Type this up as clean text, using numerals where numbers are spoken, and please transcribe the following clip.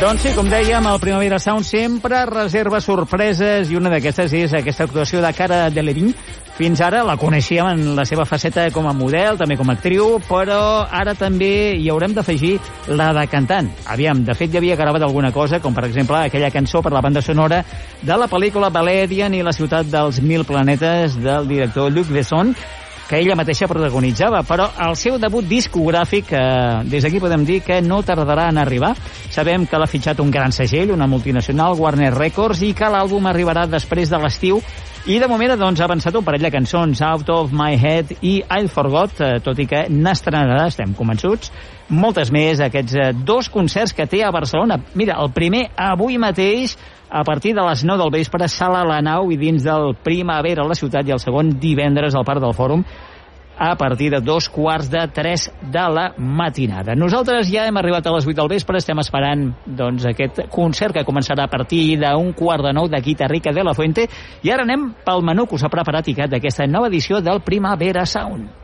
Doncs sí, com dèiem, el Primavera Sound sempre reserva sorpreses i una d'aquestes és aquesta actuació de Cara Delevingne. Fins ara la coneixíem en la seva faceta com a model, també com a actriu, però ara també hi haurem d'afegir la de cantant. Aviam, de fet ja havia gravat alguna cosa, com per exemple aquella cançó per la banda sonora de la pel·lícula Valerian i la ciutat dels 1000 planetes del director Luc Besson, que ella mateixa protagonitzava, però el seu debut discogràfic, des d'aquí podem dir que no tardarà en arribar. Sabem que l'ha fitxat un gran segell, una multinacional, Warner Records, i que l'àlbum arribarà després de l'estiu, i de moment doncs, ha avançat un parell de cançons, Out of My Head i I Forgot, tot i que n'estrenarà, estem convençuts, moltes més, aquests 2 concerts que té a Barcelona. Mira, el primer avui mateix, a partir de les 9 del vespre, Sala La Nau i dins del Primavera a la ciutat, i el segon divendres al Parc del Fòrum a partir de 2:45 de la matinada. Nosaltres ja hem arribat a les 8 del vespre, estem esperant doncs, aquest concert que començarà a partir d'8:45 de Guitarrica de la Fuente, i ara anem pel menú que us ha preparat ICAT d'aquesta nova edició del Primavera Sound.